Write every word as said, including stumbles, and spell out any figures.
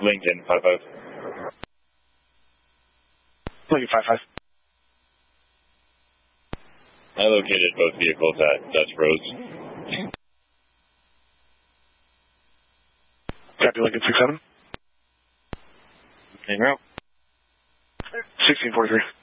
Lincoln, five five. Lincoln, five five. I located both vehicles at Dutch Rose. Copy, Lincoln, six seven. En route. sixteen forty-three.